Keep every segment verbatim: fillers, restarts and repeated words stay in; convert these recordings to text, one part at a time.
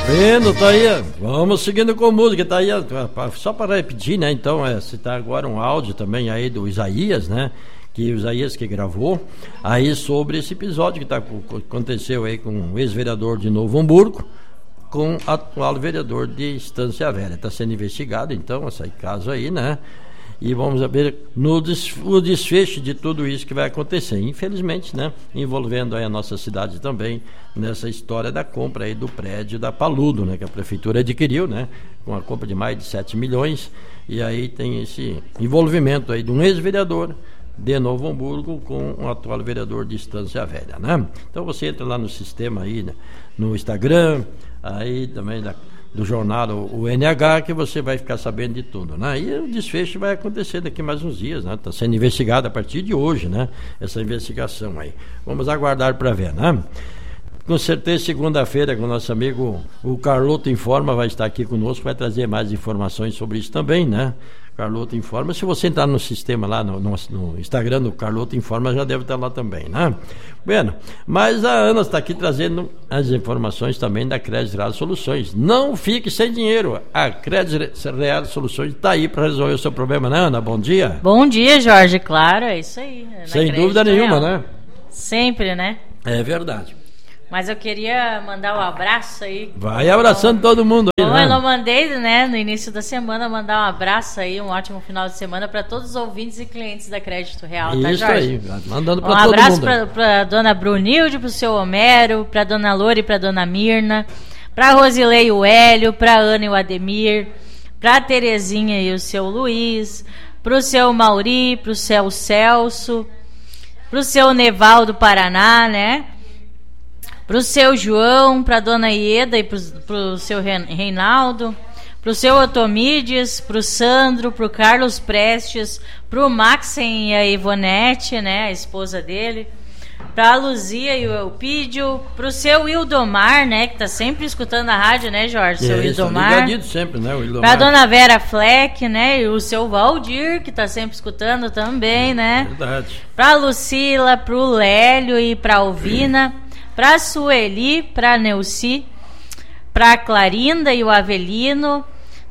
Vendo, tá aí, vamos seguindo com música, tá aí, só para repetir, né, então, é, citar agora um áudio também aí do Isaías, né, que o Isaías que gravou, aí sobre esse episódio que tá, aconteceu aí com o ex-vereador de Novo Hamburgo, com o atual vereador de Estância Velha, está sendo investigado, então, esse caso aí, né, e vamos ver no des, o desfecho de tudo isso que vai acontecer, infelizmente, né, envolvendo aí a nossa cidade também nessa história da compra aí do prédio da Paludo, né, que a prefeitura adquiriu, né, com a compra de mais de sete milhões, e aí tem esse envolvimento aí de um ex-vereador de Novo Hamburgo com o atual vereador de Estância Velha, né? Então você entra lá no sistema aí, né, no Instagram, aí também da do jornal o N H, que você vai ficar sabendo de tudo, né? E o desfecho vai acontecer daqui mais uns dias, né? Está sendo investigado a partir de hoje, né? Essa investigação aí. Vamos aguardar para ver, né? Com certeza, segunda-feira, com o nosso amigo o Carloto Informa vai estar aqui conosco, vai trazer mais informações sobre isso também, né? Carloto Informa, se você entrar no sistema lá no, no, no Instagram do Carloto Informa, já deve estar lá também, né? Bueno, mas a Ana está aqui trazendo as informações também da Crédito Real Soluções. Não fique sem dinheiro, a Crédito Real Soluções está aí para resolver o seu problema, né, Ana? Bom dia. Bom dia, Jorge, claro, é isso aí. É sem dúvida nenhuma, Real. Né? Sempre, né? É verdade. Mas eu queria mandar um abraço aí. Vai abraçando então, todo mundo aí, como né? eu não mandei, né, no início da semana, mandar um abraço aí, um ótimo final de semana para todos os ouvintes e clientes da Crédito Real, tá, Isso Jorge? aí, mandando para um todo mundo. Um abraço para dona Brunilde, para o seu Homero, para dona Lore e para dona Mirna, para Rosilei e o Hélio, para Ana e o Ademir, para Terezinha e o seu Luiz, para o seu Mauri, para o seu Celso, para o seu Nevaldo Paraná, né? Para o seu João, para a dona Ieda e para o seu Reinaldo, para o seu Otomídias, para o Sandro, para o Carlos Prestes, para o Maxen e a Ivonete, né, a esposa dele, para a Luzia e o Elpídio, para o seu Ildomar, né, que está sempre escutando a rádio, né, Jorge, seu é, Ildomar, sempre, né, o Ildomar. Para a dona Vera Fleck, né, e o seu Valdir, que está sempre escutando também, é, né, verdade. Para a Lucila, para o Lélio e para a Alvina, para a Sueli, para a Neuci, para a Clarinda e o Avelino,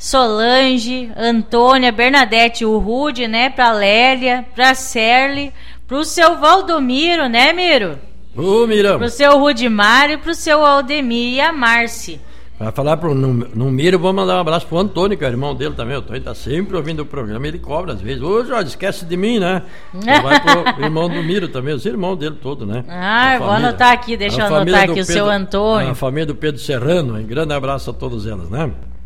Solange, Antônia, Bernadette e o Rude, né? Para a Lélia, para a Serli, para o seu Valdomiro, né, Miro? Ô, Mirão. Para o seu Rudimário, para o seu Aldemir e a Marci. Para falar pro no, no Miro, vou mandar um abraço pro Antônio, que é o irmão dele também. O Antônio tá sempre ouvindo o programa, ele cobra às vezes. Ô, Jorge, esquece de mim, né? Vai pro irmão do Miro também, os irmãos dele todo, né? Ah, vou anotar aqui, deixa eu anotar aqui o seu Antônio. A família do Pedro Serrano, um grande abraço a todas elas, né?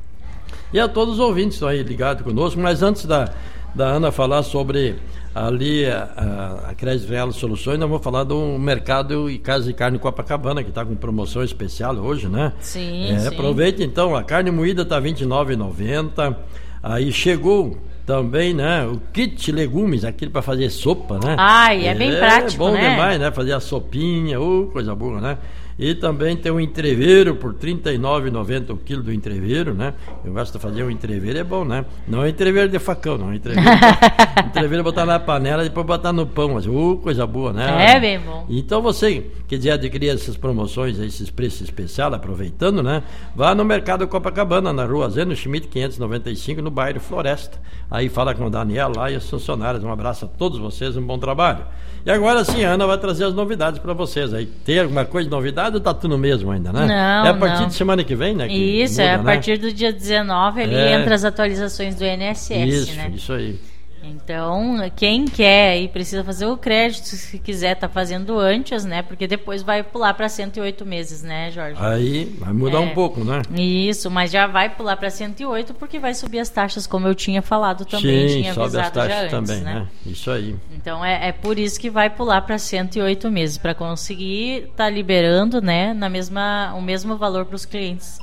E a todos os ouvintes que estão aí ligados conosco, mas antes da, da Ana falar sobre ali a, a, a Crédito Real Soluções, nós vamos falar do mercado e Casa de Carne Copacabana, que está com promoção especial hoje, né? Sim, é, sim. Aproveite então, a carne moída está vinte e nove reais e noventa centavos, aí chegou também, né, o kit legumes, aquele para fazer sopa, né? Ai, é, é bem prático, bom né? demais, né? Fazer a sopinha, oh, coisa boa, né? E também tem um entreveiro por trinta e nove reais e noventa centavos o quilo do entreveiro, né? Eu gosto de fazer um entreveiro, é bom, né? Não é entreveiro de facão, não. Entreveiro, entreveiro é botar na panela e depois botar no pão, mas, uh, coisa boa, né? É bem bom. Então você que quiser adquirir essas promoções, esses preços especiais, aproveitando, né? Vá no Mercado Copacabana, na rua Zeno Schmidt quinhentos e noventa e cinco, no bairro Floresta. Aí fala com o Daniel lá e os funcionários. Um abraço a todos vocês, um bom trabalho. E agora sim, a Ana vai trazer as novidades para vocês. Aí tem alguma coisa de novidade ou tá tudo mesmo ainda, né? Não, é a partir não. de semana que vem, né? Que isso, muda, é a né? partir do dia dezenove ali é. entra as atualizações do I N S S, isso, né? Isso aí. Então, quem quer e precisa fazer o crédito, se quiser tá fazendo antes, né? Porque depois vai pular para cento e oito meses, né, Jorge? Aí vai mudar é. um pouco, né? Isso, mas já vai pular para cento e oito porque vai subir as taxas, como eu tinha falado também, Sim, tinha sobe avisado as taxas já antes, também, né? né? Isso aí. Então é, é por isso que vai pular para cento e oito meses, para conseguir estar tá liberando, né, na mesma, o mesmo valor para os clientes.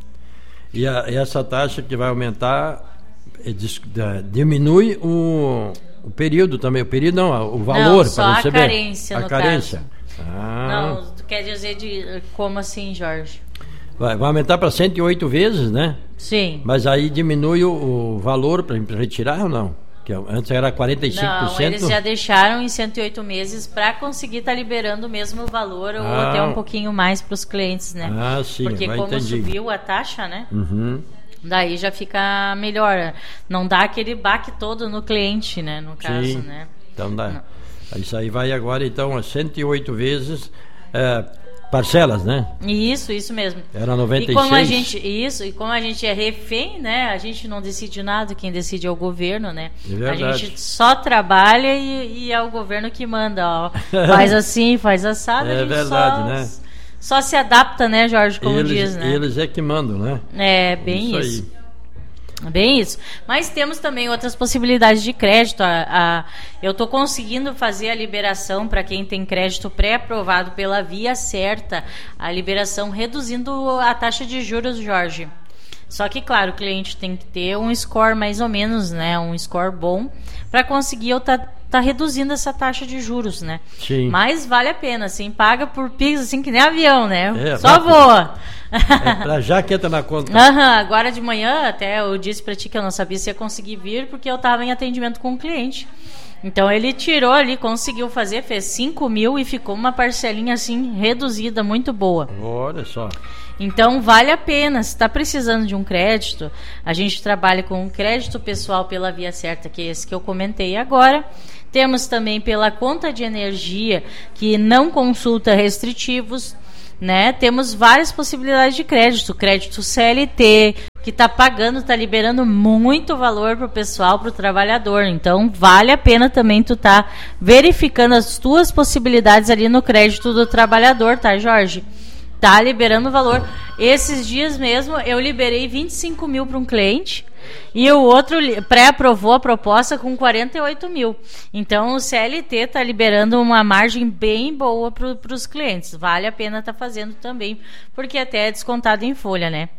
E, a, e essa taxa que vai aumentar é, dis, da, diminui o, o período também, o período não, o valor para receber. Só a carência, a no carência. caso. Ah. Não, quer dizer de como assim, Jorge? Vai, vai aumentar para cento e oito vezes, né? Sim. Mas aí diminui o, o valor para retirar ou não? Que antes era quarenta e cinco por cento. Não, eles já deixaram em cento e oito meses para conseguir estar tá liberando o mesmo valor ou ah. até um pouquinho mais para os clientes, né? Ah, sim. Porque como entendi. subiu a taxa, né? Uhum. Daí já fica melhor. Não dá aquele baque todo no cliente, né? No caso, sim. né? Então dá. Não. Isso aí vai agora, então, a cento e oito vezes é, parcelas, né? Isso, isso mesmo. Era noventa e seis. E como a gente, isso, e como a gente é refém, né? A gente não decide nada, quem decide é o governo, né? É verdade. A gente só trabalha e, e é o governo que manda, ó. Faz assim, faz assado. É a gente verdade, só, né? Só se adapta, né, Jorge, como eles, diz, né? Eles é que mandam, né? É, bem isso. Isso aí. Bem isso. Mas temos também outras possibilidades de crédito. A, a, eu estou conseguindo fazer a liberação para quem tem crédito pré-aprovado pela via certa, a liberação reduzindo a taxa de juros, Jorge. Só que, claro, o cliente tem que ter um score mais ou menos, né? Um score bom para conseguir eu estar tá, tá reduzindo essa taxa de juros, né? Sim. Mas vale a pena, assim, paga por Pix, assim, que nem avião, né? É, Só rápido. voa. É pra já que entra na conta. Uhum, agora de manhã até eu disse pra ti que eu não sabia se ia conseguir vir porque eu tava em atendimento com o cliente. Então ele tirou ali, conseguiu fazer, fez cinco mil e ficou uma parcelinha assim reduzida, muito boa. Olha só. Então vale a pena, se está precisando de um crédito, a gente trabalha com um crédito pessoal pela via certa, que é esse que eu comentei agora. Temos também pela conta de energia, que não consulta restritivos, né? Temos várias possibilidades de crédito, crédito C L T, que está pagando, está liberando muito valor para o pessoal, para o trabalhador. Então vale a pena também tu tá verificando as tuas possibilidades ali no crédito do trabalhador, tá, Jorge? Tá liberando valor. Esses dias mesmo eu liberei vinte e cinco mil para um cliente e o outro pré-aprovou a proposta com quarenta e oito mil. Então o C L T está liberando uma margem bem boa para os clientes. Vale a pena estar tá fazendo também, porque até é descontado em folha, né?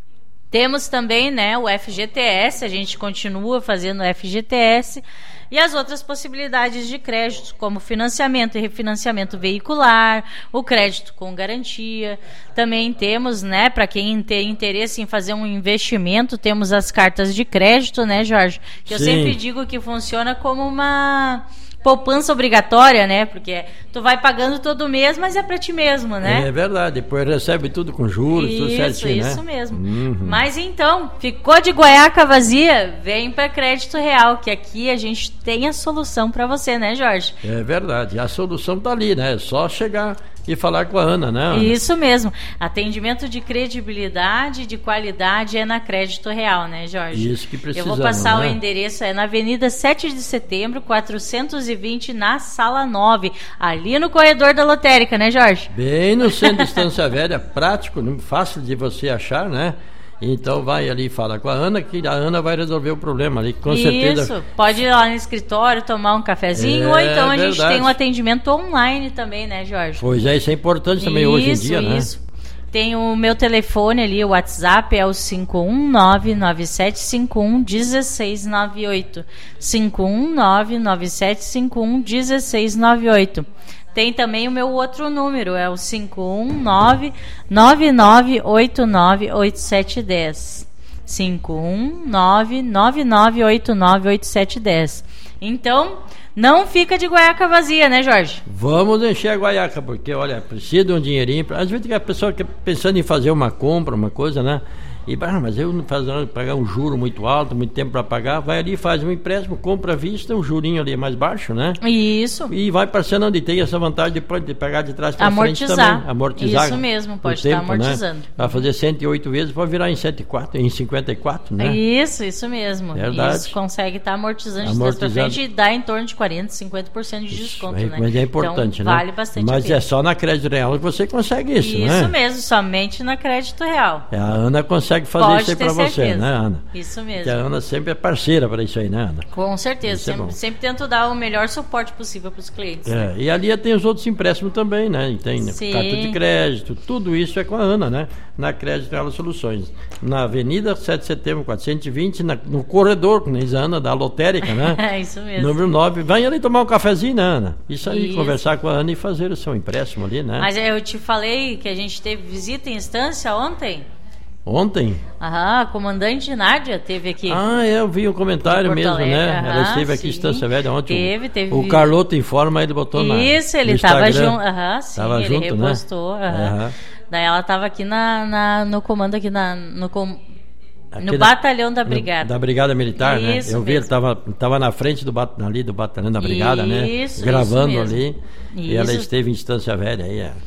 Temos também, né, o F G T S, a gente continua fazendo o F G T S e as outras possibilidades de crédito, como financiamento e refinanciamento veicular, o crédito com garantia. Também temos, né, para quem tem interesse em fazer um investimento, temos as cartas de crédito, né, Jorge? Que eu Sim. sempre digo que funciona como uma poupança obrigatória, né? Porque tu vai pagando todo mês, mas é para ti mesmo, né? É verdade, depois recebe tudo com juros, isso, tudo certinho, né? Isso mesmo. Uhum. Mas então, ficou de guaiaca vazia? Vem para Crédito Real, que aqui a gente tem a solução para você, né, Jorge? É verdade, a solução tá ali, né? É só chegar e falar com a Ana, né, Ana? Isso mesmo. Atendimento de credibilidade, de qualidade é na Crédito Real, né, Jorge? Isso que precisamos, Eu vou passar né? o endereço, é na Avenida sete de Setembro, quatrocentos e vinte, na Sala nove, ali no corredor da lotérica, né, Jorge? Bem no centro de Estância Velha, prático, fácil de você achar, né? Então vai ali e fala com a Ana, que a Ana vai resolver o problema ali, com Isso, certeza. Isso, pode ir lá no escritório, tomar um cafezinho, É, ou então a gente verdade. tem um atendimento online também, né, Jorge? Pois é, isso é importante também isso, hoje em dia, né? Isso, tem o meu telefone ali, o WhatsApp é o cinco um nove, nove sete cinco um, um seis nove oito. cinco um nove, nove sete cinco um, um seis nove oito. Tem também o meu outro número, é o cinco um nove, nove nove oito nove, oito sete um zero. cinco um nove, nove nove oito nove, oito sete um zero. Então, não fica de guaiaca vazia, né, Jorge? Vamos encher a guaiaca, porque, olha, precisa de um dinheirinho. Pra... Às vezes a pessoa quer pensando em fazer uma compra, uma coisa, né? E, ah, mas eu não faço pagar um juro muito alto, muito tempo para pagar, vai ali, faz um empréstimo, compra à vista, um jurinho ali mais baixo, né? Isso. E vai parcelando, e tem essa vantagem depois de pagar de trás para frente também. Amortizar. Isso mesmo, pode tempo, estar amortizando. Né? Vai fazer cento e oito vezes, pode virar em cento e quatro, em cinquenta e quatro, né? Isso, isso mesmo. Verdade. Isso, consegue estar amortizando, amortizando de trás para frente e dá em torno de quarenta, cinquenta por cento de isso, desconto, é, né? Mas é importante, então, né? vale bastante Mas a pena. é só na Crédito Real que você consegue isso, isso né? Isso mesmo, somente na Crédito Real. É, a Ana consegue fazer Pode isso aí ter para você, certeza. né, Ana? Isso mesmo. Porque a Ana sempre é parceira para isso aí, né, Ana? Com certeza, Isso é sempre, bom. sempre tento dar o melhor suporte possível para os clientes. É, né? e ali tem os outros empréstimos também, né? E tem Sim. carta de crédito, tudo isso é com a Ana, né? Na Crédito Real Soluções. Na Avenida sete de Setembro, quatrocentos e vinte, na, no corredor, como diz a Ana, da lotérica, né? É isso mesmo. Número nove. Vai ali tomar um cafezinho, né, Ana? Isso aí, Isso. conversar com a Ana e fazer o seu empréstimo ali, né? Mas eu te falei que a gente teve visita em instância ontem. Ontem? Aham, a comandante Nádia teve aqui. Ah, é, eu vi um comentário mesmo, Alegre, né? aham, Ela esteve aqui em sim. Estância Velha ontem. Teve, teve. O Carloto Informa, ele botou na Isso, ele no estava Instagram. junto. Aham, sim, Tava ele junto, repostou. né? Aham. Aham. Daí ela estava aqui na, na, no comando, aqui na, no, com, Aqui no da- batalhão da brigada. Da Brigada Militar, né? Isso Eu vi, ele mesmo. estava tava na frente do bat, ali do batalhão da Brigada, né? Isso, Gravando isso mesmo. ali. E ela Isso. esteve em Estância Velha aí, a,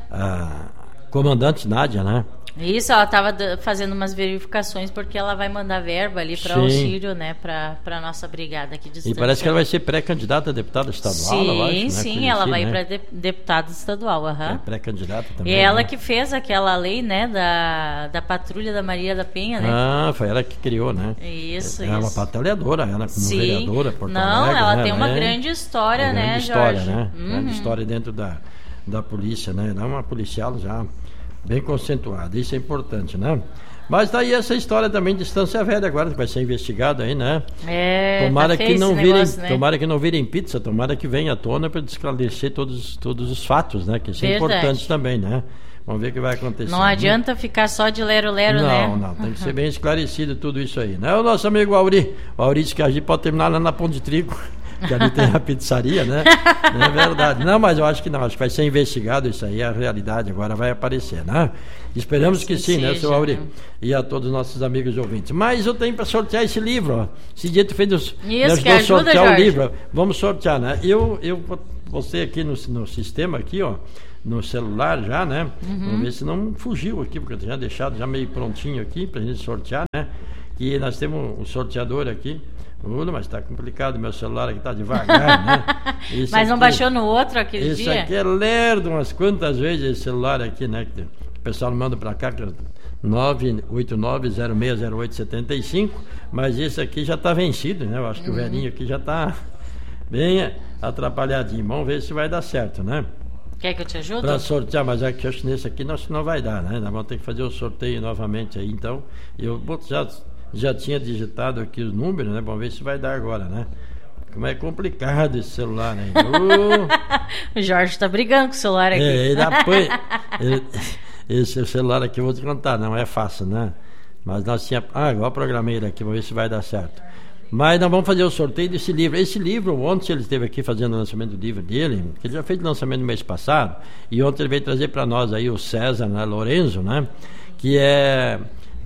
a comandante Nádia, né? Isso, ela estava fazendo umas verificações porque ela vai mandar verba ali para Sim. auxílio, né, para a nossa brigada aqui de E Estância. parece que ela vai ser pré-candidata a deputada estadual, Sim, eu acho, né? sim, Coisa ela assim, vai né? para de, deputada estadual, aham. É pré-candidata E também. ela né? que fez aquela lei, né, da, da patrulha da Maria da Penha, né? Ah, foi ela que criou, né? Isso, é isso. uma batalhadora, ela como Sim. vereadora, Porto Não, Alegre, ela né? tem uma é grande história, uma né, grande história, Jorge? né? Uhum. Grande história dentro da, da polícia, né? Ela é uma policial já bem conceituada, isso é importante, né? Mas daí essa história também de Estância Velha agora, que vai ser investigado aí, né? É, Tomara tá que feio não esse virem, negócio, né? tomara que não virem pizza, tomara que venha à tona para esclarecer todos, todos os fatos, né? Que isso é Verdade. importante também, né? Vamos ver o que vai acontecer. Não adianta ficar só de lero-lero, não, né? Não, não, tem que ser bem esclarecido tudo isso aí, né? O nosso amigo Auri, o Auri disse que a gente pode terminar lá na Pão de Trigo, que ali tem a pizzaria, né? Não é verdade. Não, mas eu acho que não, acho que vai ser investigado isso aí, a realidade agora vai aparecer, né? Esperamos que Assim sim, né, seja, seu Auri? né? E a todos os nossos amigos ouvintes. Mas eu tenho para sortear esse livro, ó. Esse dia tu fez os, me Isso, que ajudou a ajuda, sortear o Jorge. livro. Vamos sortear, né? Eu, eu postei aqui no, no sistema aqui, ó, no celular já, né? Uhum. Vamos ver se não fugiu aqui, porque eu tinha deixado já meio prontinho aqui pra gente sortear, né? E nós temos um sorteador aqui. Ula, mas tá complicado, meu celular aqui tá devagar, né? Esse Mas não aqui- baixou no outro aquele Esse dia? aqui é lerdo umas quantas vezes esse celular aqui, né? Que o pessoal manda pra cá, que é nove oito nove zero seis zero oito sete cinco, mas esse aqui já tá vencido, né? Eu acho que Uhum. o velhinho aqui já tá bem atrapalhadinho. Vamos ver se vai dar certo, né? Quer que eu te ajude? Para sortear, mas é que eu acho que nesse aqui nós não vai dar, né? Nós vamos ter que fazer o sorteio novamente aí, então. Eu bot- já, já tinha digitado aqui os números, né? Vamos ver se vai dar agora, né? Como é complicado esse celular, né? Uh, O Jorge tá brigando com o celular aqui. é, ele apanha. Ele- esse celular aqui eu vou te contar, não é fácil, né? Mas nós tínhamos. Ah, igual programei ele aqui, vamos ver se vai dar certo. Mas nós vamos fazer o sorteio desse livro. Esse livro, ontem ele esteve aqui fazendo o lançamento do livro dele, que ele já fez o lançamento no mês passado, e ontem ele veio trazer para nós aí o César, né, Lorenzo, né? Que é.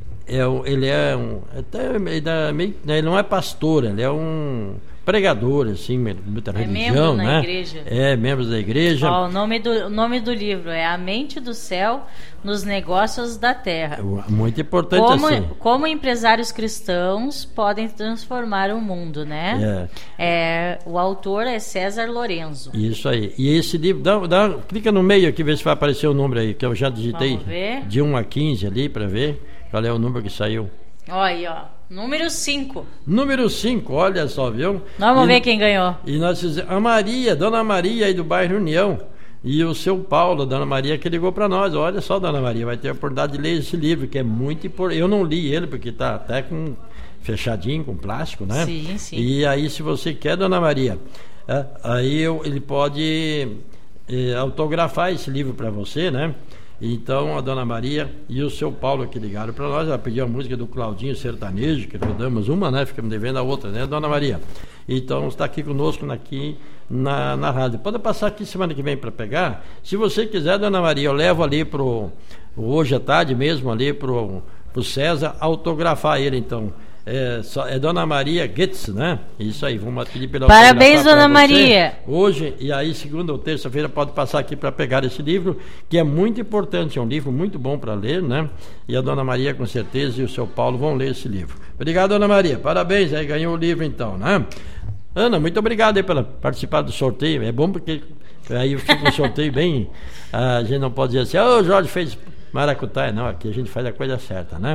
é um- ele é um. Até, ele, é meio, né, ele não é pastor, ele é um pregador, assim, muita É religião, membro na né? igreja. É, membros da igreja. Ó, o nome do, o nome do livro é A Mente do Céu nos Negócios da Terra. Muito importante Como, assim. como empresários cristãos podem transformar o mundo, né? É, o autor é César Lorenzo. Isso aí. E esse livro, dá, dá, clica no meio aqui, vê se vai aparecer o número aí, que eu já digitei. Vamos ver. De um a quinze ali para ver qual é o número que saiu. Ó aí, ó. Número cinco. Número cinco, olha só, viu? Vamos e, ver quem ganhou. E nós fizemos, a Maria, Dona Maria aí do bairro União, e o seu Paulo, Dona Maria, que ligou para nós. Olha só, Dona Maria, vai ter a oportunidade de ler esse livro, que é muito importante. Eu não li ele, porque está até com fechadinho, com plástico, né? Sim, sim. E aí, se você quer, Dona Maria, é, aí eu, ele pode é, autografar esse livro para você, né? Então, a Dona Maria e o seu Paulo que ligaram para nós, ela pediu a música do Claudinho Sertanejo, que rodamos uma, né? Ficamos devendo a outra, né, Dona Maria? Então, está aqui conosco aqui na, na rádio. Pode passar aqui semana que vem para pegar. Se você quiser, Dona Maria, eu levo ali pro hoje à tarde mesmo, ali pro, pro César, autografar ele, então. É, só, é Dona Maria Goetz, né? Isso aí, vamos pedir pela Parabéns, Dona Maria. Hoje, e aí segunda ou terça-feira pode passar aqui para pegar esse livro, que é muito importante, é um livro muito bom para ler, né? E a Dona Maria com certeza e o seu Paulo vão ler esse livro. Obrigado, Dona Maria, parabéns, aí ganhou o livro então, né? Ana, muito obrigado aí pela participar do sorteio, é bom porque aí fica um sorteio bem, a gente não pode dizer assim, ô, oh, Jorge fez maracutaia, não, aqui a gente faz a coisa certa, né?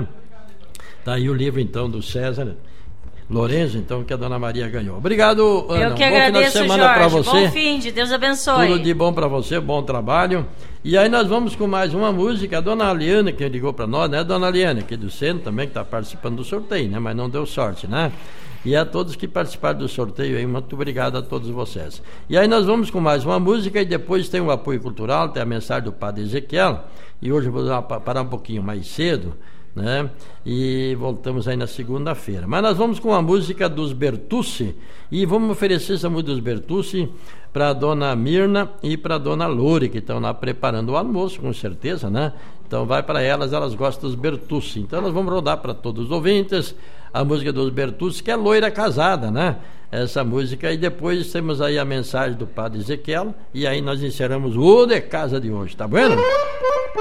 Tá aí o livro, então, do César Lorenzo, então, que a Dona Maria ganhou. Obrigado, Ana. Eu que um bom agradeço, final de semana para Jorge. você. Bom fim de Deus abençoe. Tudo de bom para você, bom trabalho. E aí nós vamos com mais uma música. A Dona Aliana, que ligou para nós, né? Dona Aliana, aqui do centro também, que está participando do sorteio, né? Mas não deu sorte, né? E a todos que participaram do sorteio aí, muito obrigado a todos vocês. E aí nós vamos com mais uma música e depois tem o apoio cultural, tem a mensagem do Padre Ezequiel. E hoje eu vou dar, parar um pouquinho mais cedo, né? E voltamos aí na segunda-feira. Mas nós vamos com a música dos Bertucci e vamos oferecer essa música dos Bertucci para a dona Mirna e para a dona Lore, que estão lá preparando o almoço, com certeza, né? Então vai para elas, elas gostam dos Bertucci. Então nós vamos rodar para todos os ouvintes a música dos Bertucci, que é Loira Casada, né? Essa música, e depois temos aí a mensagem do padre Ezequiel, e aí nós encerramos o De Casa de hoje, tá vendo?